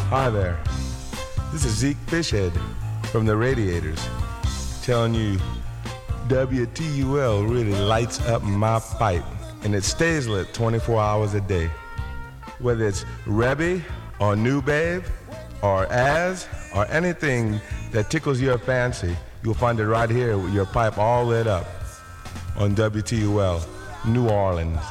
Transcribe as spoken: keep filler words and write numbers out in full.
Hi there. This is Zeke Fishhead from the Radiators telling you W T U L really lights up my pipe, and it stays lit twenty-four hours a day. Whether it's Rebby or New Babe or Az or anything that tickles your fancy, you'll find it right here with your pipe all lit up on W T U L, New Orleans.